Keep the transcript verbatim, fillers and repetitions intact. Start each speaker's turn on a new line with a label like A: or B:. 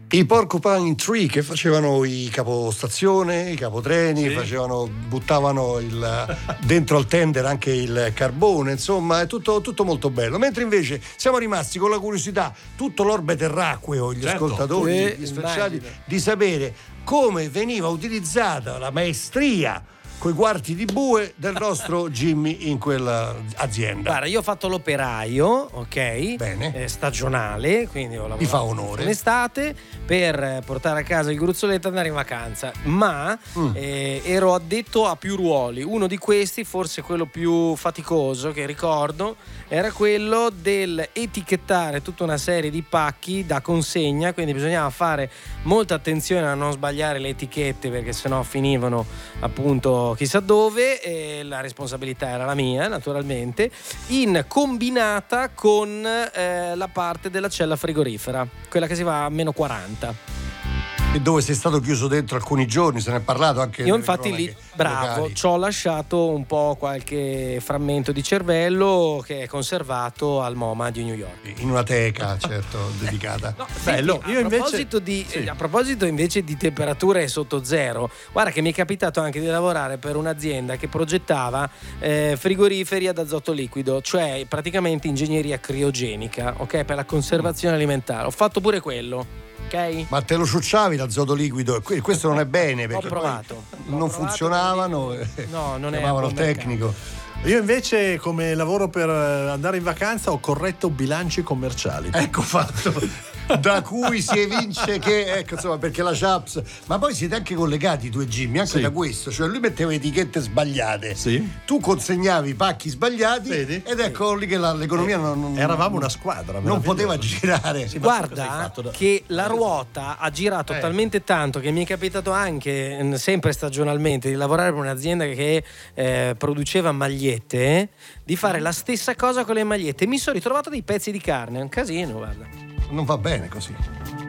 A: I Porcupine Tree che facevano i capostazione, i capotreni, sì. facevano, buttavano il, dentro al tender anche il carbone, insomma è tutto, tutto molto bello. Mentre invece siamo rimasti con la curiosità, tutto l'orbe terracqueo, gli certo. ascoltatori, eh, gli sfrecciati, di sapere come veniva utilizzata la maestria coi quarti di bue del nostro Jimmy in quell'azienda.
B: Guarda, io ho fatto l'operaio, ok?
A: Bene.
B: Eh, stagionale, quindi ho lavorato
A: mi fa onore
B: in estate per portare a casa il gruzzoletto e andare in vacanza, ma mm. eh, ero addetto a più ruoli. Uno di questi, forse quello più faticoso che ricordo, era quello del etichettare tutta una serie di pacchi da consegna, quindi bisognava fare molta attenzione a non sbagliare le etichette perché sennò finivano appunto chissà dove, e la responsabilità era la mia naturalmente, in combinata con eh, la parte della cella frigorifera, quella che si va a meno quaranta.
A: E dove sei stato chiuso dentro alcuni giorni, se ne è parlato anche.
B: Io infatti lì, bravo, ci ho lasciato un po' qualche frammento di cervello che è conservato al MoMA di New York.
A: In una teca, certo, dedicata.
B: No, bello. Io a, invece... proposito di, sì. a proposito invece di temperature sotto zero, guarda che mi è capitato anche di lavorare per un'azienda che progettava eh, frigoriferi ad azoto liquido, cioè praticamente ingegneria criogenica, ok, per la conservazione mm. alimentare. Ho fatto pure quello. Okay.
A: Ma te lo ciucciavi l'azoto liquido? Questo non è bene perché
B: ho provato,
A: non
B: ho
A: funzionavano.
B: No, non è
A: il tecnico.
C: Io invece, come lavoro per andare in vacanza, ho corretto bilanci commerciali.
A: Ecco fatto. Da cui si evince che, ecco, insomma, perché la Chaps, ma poi siete anche collegati tu e Jimmy anche sì. da questo, cioè lui metteva etichette sbagliate,
C: sì.
A: tu consegnavi pacchi sbagliati. Vedi? Ed ecco lì che la, l'economia eh, non, non
C: eravamo una squadra,
A: non poteva girare.
B: Sì, guarda da... che la ruota ha girato eh. talmente tanto che mi è capitato anche sempre stagionalmente di lavorare per un'azienda che eh, produceva magliette, di fare la stessa cosa con le magliette. Mi sono ritrovato dei pezzi di carne, è un casino, guarda.
A: Non va bene così.